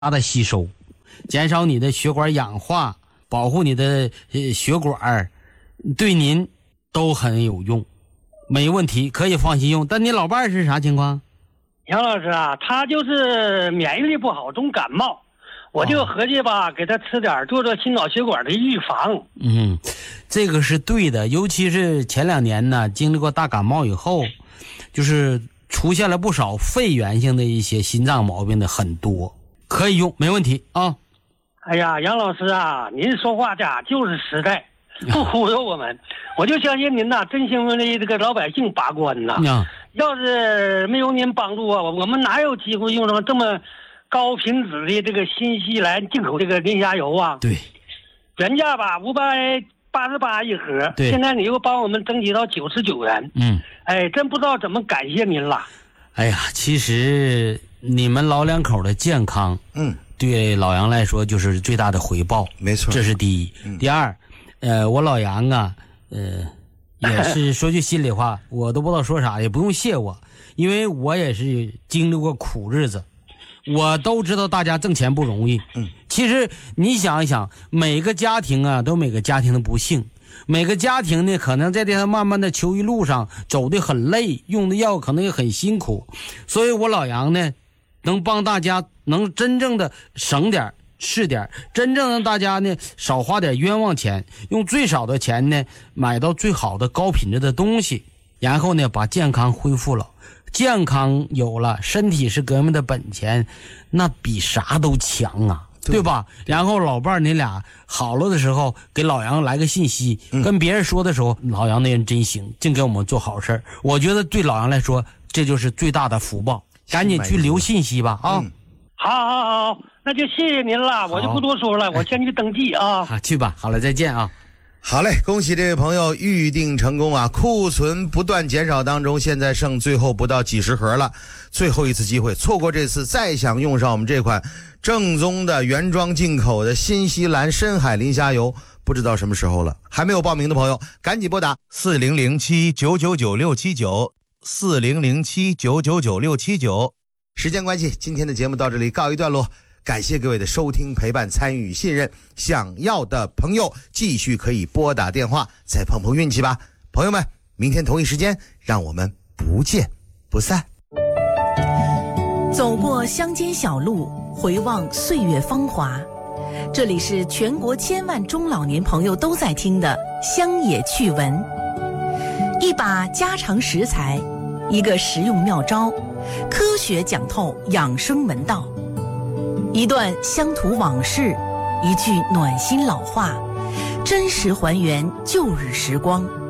的吸收，减少你的血管氧化，保护你的血管，对您都很有用，没问题，可以放心用。但你老伴是啥情况？ 杨老师啊，他就是免疫力不好，总感冒，我就合计吧，给他吃点做心脑血管的预防。 这个是对的，尤其是前2年呢，经历过大感冒以后，就是出现了不少肺源性的一些心脏毛病的很多，可以用，没问题啊。 哎呀，杨老师啊，您说话家就是实在，不忽悠我们，我就相信您呐，真心为这个老百姓把关呐。要是没有您帮助啊，我们哪有机会用上这么高品质的这个新西兰进口这个磷虾油啊？ 对， 原价吧588一盒，现在你又帮我们增级到99元。真不知道怎么感谢您了。 哎呀，其实你们老两口的健康，对老杨来说就是最大的回报， 没错， 这是第一。第二，我老杨啊，也是说句心里话，我都不知道说啥，也不用谢我，因为我也是经历过苦日子，我都知道大家挣钱不容易。其实你想一想，每个家庭啊都有每个家庭的不幸，每个家庭呢可能在这条慢慢的求医路上走得很累，用的药可能也很辛苦，所以我老杨呢能帮大家能真正的省点是点，真正让大家呢少花点冤枉钱，用最少的钱呢买到最好的高品质的东西，然后呢把健康恢复了。健康有了，身体是革命的本钱，那比啥都强啊，对吧？然后老伴儿你俩好了的时候给老杨来个信息，跟别人说的时候，老杨那人真行，净给我们做好事儿。我觉得对老杨来说这就是最大的福报，赶紧去留信息吧啊！ 好，那就谢谢您了，我就不多说了，我先去登记啊。 去吧，好了，再见啊。 好嘞，恭喜这位朋友预定成功啊！库存不断减少当中，现在剩最后不到几十盒了，最后一次机会，错过这次再想用上我们这款正宗的原装进口的新西兰深海磷虾油，不知道什么时候了。还没有报名的朋友赶紧拨打4007-999-679，4007-999-679。时间关系，今天的节目到这里告一段落，感谢各位的收听、陪伴、参与、信任。想要的朋友继续可以拨打电话，再碰碰运气吧。朋友们，明天同一时间，让我们不见不散。 走过乡间小路，回望岁月芳华，这里是全国千万中老年朋友都在听的乡野趣闻。一把家常食材，一个实用妙招，科学讲透养生门道，一段乡土往事，一句暖心老话，真实还原旧日时光。